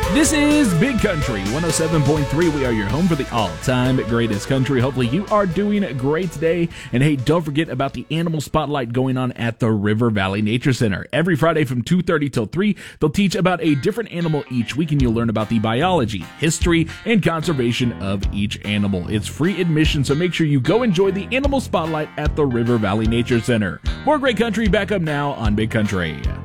This is Big Country 107.3. We are your home for the all-time greatest country. Hopefully you are doing great today. And hey, don't forget about the Animal Spotlight going on at the River Valley Nature Center. Every Friday from 2:30 till 3, they'll teach about a different animal each week, and you'll learn about the biology, history, and conservation of each animal. It's free admission, so make sure you go enjoy the Animal Spotlight at the River Valley Nature Center. More great country back up now on Big Country.